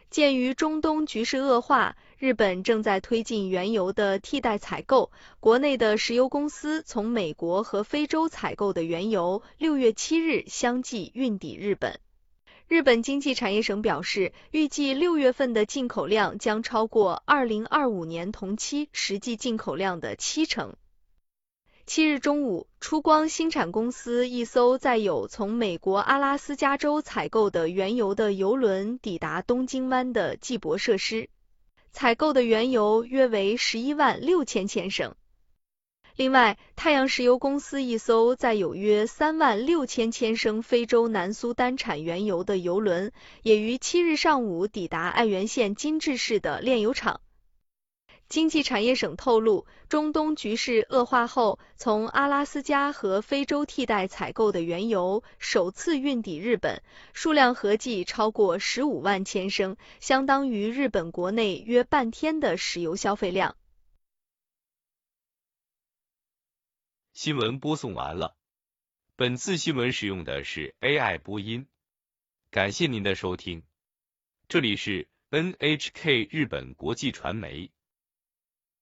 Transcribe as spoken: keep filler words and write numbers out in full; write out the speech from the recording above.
鉴于中东局势恶化，日本正在推进原油的替代采购，国内的石油公司从美国和非洲采购的原油，六月七日相继运抵日本。日本经济产业省表示，预计六月份的进口量将超过二零二五年同期实际进口量的七成。七日中午，出光新产公司一艘载有从美国阿拉斯加州采购的原油的油轮抵达东京湾的济泊设施，采购的原油约为十一万六千千升。另外，太阳石油公司一艘载有约三万六千千升非洲南苏丹产原油的油轮，也于七日上午抵达爱媛县金治市的炼油厂。经济产业省透露，中东局势恶化后，从阿拉斯加和非洲替代采购的原油首次运抵日本，数量合计超过十五万千升，相当于日本国内约半天的石油消费量。 新闻播送完了，本次新闻使用的是 A I 播音，感谢您的收听，这里是 N H K 日本国际传媒。